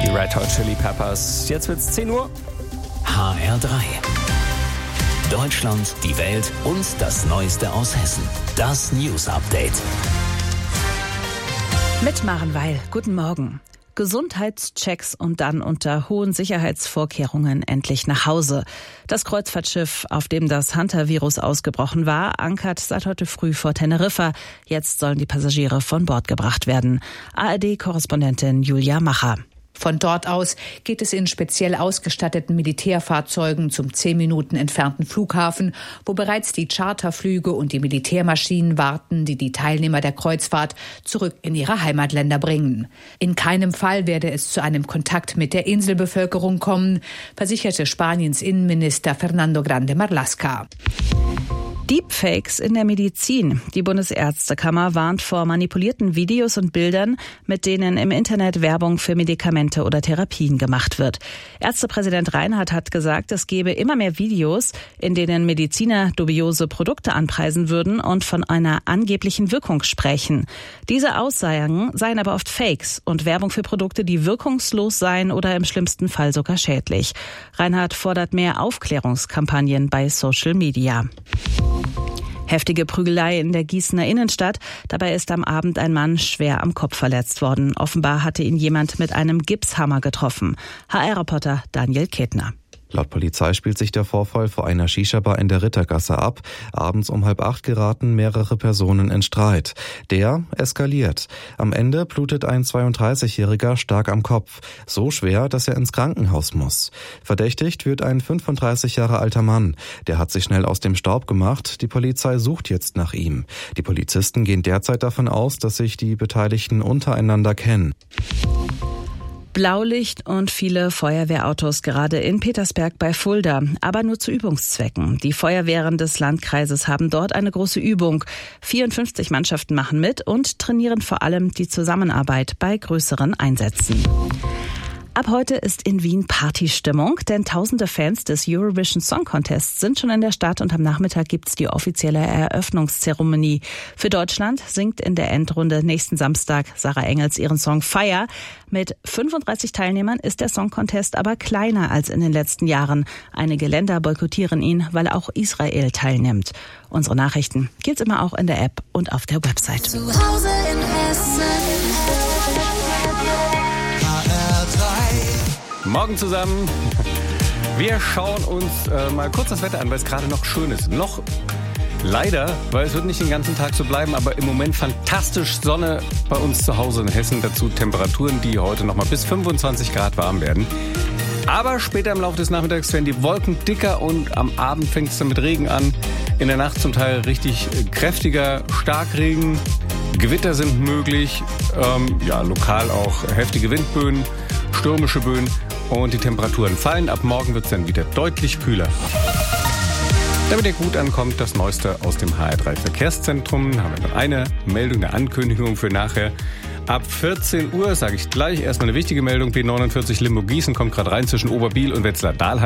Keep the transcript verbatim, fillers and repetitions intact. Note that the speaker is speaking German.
die Red Hot Chili Peppers. Jetzt wird's zehn Uhr. H R drei. Deutschland, die Welt und das Neueste aus Hessen. Das News Update. Mit Maren Weil. Guten Morgen. Gesundheitschecks und dann unter hohen Sicherheitsvorkehrungen endlich nach Hause. Das Kreuzfahrtschiff, auf dem das Hantavirus ausgebrochen war, ankert seit heute früh vor Teneriffa. Jetzt sollen die Passagiere von Bord gebracht werden. A R D-Korrespondentin Julia Macher. Von dort aus geht es in speziell ausgestatteten Militärfahrzeugen zum zehn Minuten entfernten Flughafen, wo bereits die Charterflüge und die Militärmaschinen warten, die die Teilnehmer der Kreuzfahrt zurück in ihre Heimatländer bringen. In keinem Fall werde es zu einem Kontakt mit der Inselbevölkerung kommen, versicherte Spaniens Innenminister Fernando Grande Marlaska. Deepfakes in der Medizin. Die Bundesärztekammer warnt vor manipulierten Videos und Bildern, mit denen im Internet Werbung für Medikamente oder Therapien gemacht wird. Ärztepräsident Reinhardt hat gesagt, es gebe immer mehr Videos, in denen Mediziner dubiose Produkte anpreisen würden und von einer angeblichen Wirkung sprechen. Diese Aussagen seien aber oft Fakes und Werbung für Produkte, die wirkungslos seien oder im schlimmsten Fall sogar schädlich. Reinhardt fordert mehr Aufklärungskampagnen bei Social Media. Heftige Prügelei in der Gießener Innenstadt. Dabei ist am Abend ein Mann schwer am Kopf verletzt worden. Offenbar hatte ihn jemand mit einem Gipshammer getroffen. H R-Reporter Daniel Ketner. Laut Polizei spielt sich der Vorfall vor einer Shisha-Bar in der Rittergasse ab. Abends um halb acht geraten mehrere Personen in Streit. Der eskaliert. Am Ende blutet ein zweiunddreißigjähriger stark am Kopf. So schwer, dass er ins Krankenhaus muss. Verdächtigt wird ein fünfunddreißig Jahre alter Mann. Der hat sich schnell aus dem Staub gemacht. Die Polizei sucht jetzt nach ihm. Die Polizisten gehen derzeit davon aus, dass sich die Beteiligten untereinander kennen. Blaulicht und viele Feuerwehrautos gerade in Petersberg bei Fulda, aber nur zu Übungszwecken. Die Feuerwehren des Landkreises haben dort eine große Übung. vierundfünfzig Mannschaften machen mit und trainieren vor allem die Zusammenarbeit bei größeren Einsätzen. Ab heute ist in Wien Partystimmung, denn tausende Fans des Eurovision Song Contests sind schon in der Stadt und am Nachmittag gibt's die offizielle Eröffnungszeremonie. Für Deutschland singt in der Endrunde nächsten Samstag Sarah Engels ihren Song Fire. Mit fünfunddreißig Teilnehmern ist der Song Contest aber kleiner als in den letzten Jahren. Einige Länder boykottieren ihn, weil auch Israel teilnimmt. Unsere Nachrichten gibt's immer auch in der App und auf der Website. Zu Hause in Hessen. Morgen zusammen. Wir schauen uns äh, mal kurz das Wetter an, weil es gerade noch schön ist. Noch leider, weil es wird nicht den ganzen Tag so bleiben, aber im Moment fantastisch Sonne bei uns zu Hause in Hessen. Dazu Temperaturen, die heute noch mal bis fünfundzwanzig Grad warm werden. Aber später im Laufe des Nachmittags werden die Wolken dicker und am Abend fängt es dann mit Regen an. In der Nacht zum Teil richtig kräftiger Starkregen. Gewitter sind möglich, ähm, ja lokal auch heftige Windböen, stürmische Böen. Und die Temperaturen fallen. Ab morgen wird es dann wieder deutlich kühler. Damit ihr gut ankommt, das Neueste aus dem H R drei Verkehrszentrum. Da haben wir noch eine Meldung, eine Ankündigung für nachher. Ab vierzehn Uhr sage ich gleich erstmal eine wichtige Meldung. B neunundvierzig Limburg-Gießen kommt gerade rein zwischen Oberbiel und Wetzlar-Dahlheim.